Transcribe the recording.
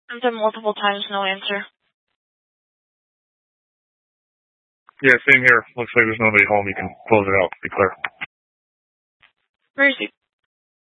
I've done multiple times, no answer. Yeah, same here. Looks like there's nobody home. You can close it out. Be clear. Where is he?